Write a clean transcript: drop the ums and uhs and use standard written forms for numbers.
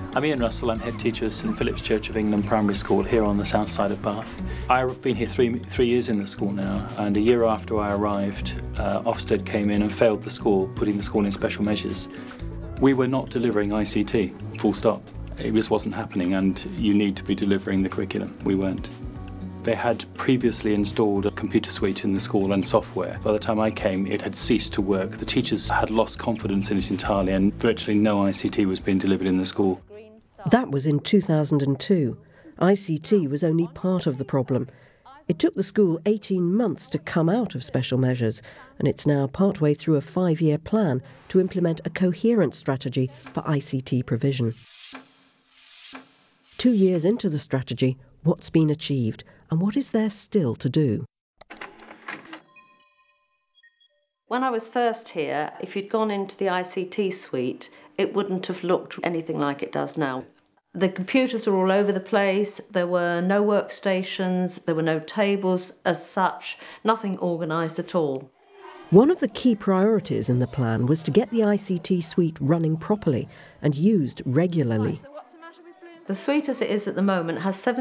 I'm Ian Russell, I'm head teacher of St Philip's Church of England Primary School here on the south side of Bath. I've been here three years in the school now, and a year after I arrived, Ofsted came in and failed the school, putting the school in special measures. We were not delivering ICT, full stop. It just wasn't happening, and you need to be delivering the curriculum. We weren't. They had previously installed a computer suite in the school and software. By the time I came, it had ceased to work. The teachers had lost confidence in it entirely, and virtually no ICT was being delivered in the school. That was in 2002. ICT was only part of the problem. It took the school 18 months to come out of special measures, and it's now partway through a 5-year plan to implement a coherent strategy for ICT provision. 2 years into the strategy, what's been achieved, and what is there still to do? When I was first here, if you'd gone into the ICT suite, it wouldn't have looked anything like it does now. The computers were all over the place, there were no workstations, there were no tables as such, nothing organised at all. One of the key priorities in the plan was to get the ICT suite running properly and used regularly. The suite as it is at the moment has 7